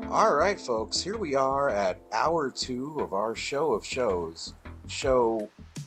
All right, folks, here we are at hour two of our show of shows, show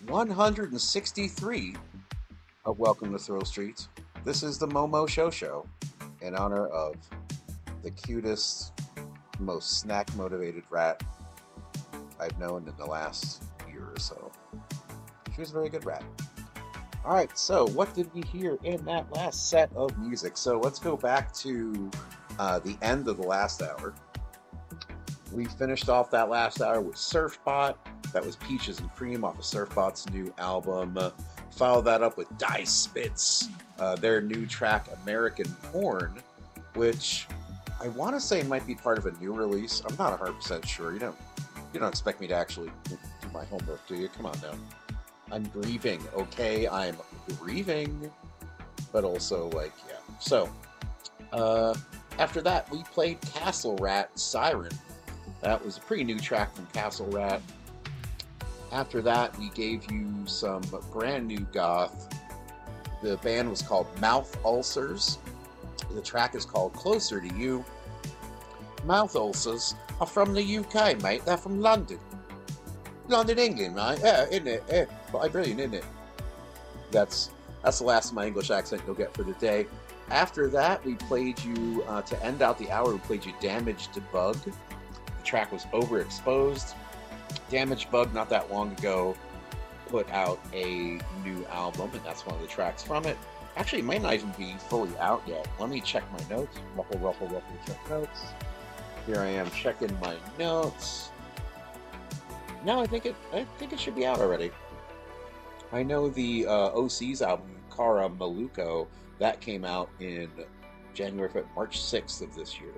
163 of Welcome to Thrill Streets. This is the Momo Show in honor of the cutest, most snack motivated rat I've known in the last year or so. She was a very good rat. All right, so what did we hear in that last set of music? So let's go back to the end of the last hour. We finished off that last hour with Surfbot. That was Peaches and Cream off of Surfbot's new album. Followed that up with Die Spitz, their new track American Porn, which I want to say might be part of a new release. I'm not 100% sure. You don't expect me to actually do my homework, do you? Come on now. I'm grieving, okay? I'm grieving. But also, yeah. So, after that, we played Castle Rat Siren. That was a pretty new track from Castle Rat. After that, we gave you some brand new goth. The band was called Mouth Ulcers. The track is called Closer to You. Mouth Ulcers are from the UK, mate. They're from London. London, England, right? Yeah, isn't it? Yeah, but brilliant, isn't it? That's the last of my English accent you'll get for the day. After that, we played you, to end out the hour, we played you Damaged Bug. The track was Overexposed. Damaged Bug, not that long ago, put out a new album, and that's one of the tracks from it. Actually, it might not even be fully out yet. Let me check my notes. Ruffle, check notes. Here I am checking my notes. No, I think it should be out already. I know the OC's album, Kara Maluko, that came out in March 6th of this year.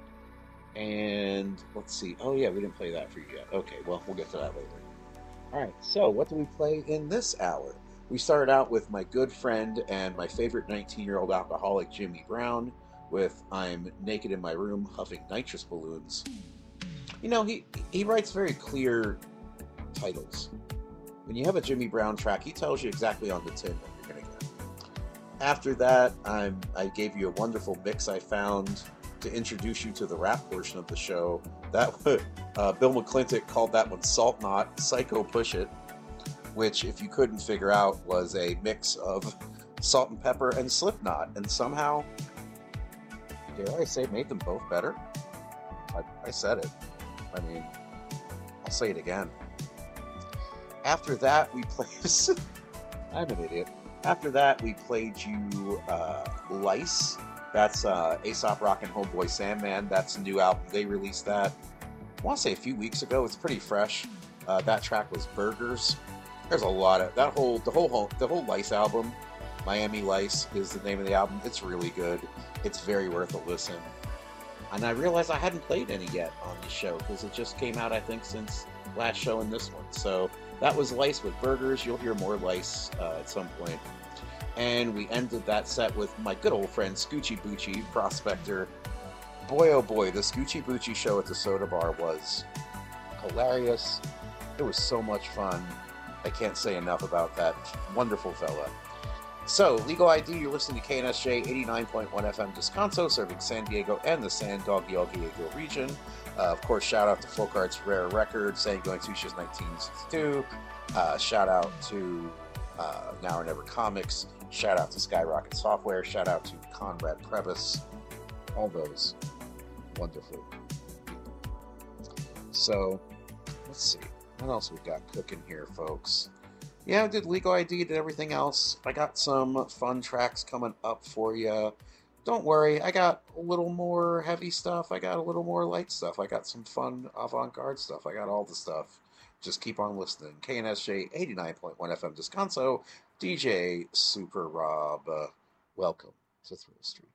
And let's see. Oh, yeah, we didn't play that for you yet. Okay, well, we'll get to that later. All right, so what do we play in this hour? We started out with my good friend and my favorite 19-year-old alcoholic, Jimmy Brown, with I'm Naked in My Room, Huffing Nitrous Balloons. You know, he writes very clear titles. When you have a Jimmy Brown track, he tells you exactly on the tin what you're going to get. After that, I gave you a wonderful mix I found to introduce you to the rap portion of the show. That Bill McClintock called that one Salt Knot, Psycho Push It, which, if you couldn't figure out, was a mix of Salt and Pepper and Slipknot, and somehow, dare I say, made them both better? I said it. I mean, I'll say it again. After that, we played... I'm an idiot. After that, we played you Lice. That's Aesop Rock and Homeboy Sandman. That's a new album. They released that, I want to say a few weeks ago. It's pretty fresh. That track was Burgers. There's a lot of... the whole Lice album, Miami Lice is the name of the album. It's really good. It's very worth a listen. And I realized I hadn't played any yet on the show because it just came out, I think, since last show and this one. So that was Lice with Burgers. You'll hear more Lice at some point. And we ended that set with my good old friend Scoochie Boochie, Prospector. Boy, oh boy, the Scoochie Boochie show at the Soda Bar was hilarious. It was so much fun. I can't say enough about that wonderful fella. So, Legal ID, you're listening to KNSJ 89.1 FM Descanso, serving San Diego and the San Diego region. Of course, shout out to Folk Arts Rare Records, San Diego Tush's 1962. Shout out to Now or Never Comics. Shout out to Skyrocket Software. Shout out to Conrad Previs. All those wonderful people. So, let's see. What else we got cooking here, folks? Yeah, I did Legal ID, did everything else. I got some fun tracks coming up for you. Don't worry, I got a little more heavy stuff. I got a little more light stuff. I got some fun avant-garde stuff. I got all the stuff. Just keep on listening. KNSJ 89.1 FM Descanso, DJ Super Rob. Welcome to Thrill Street.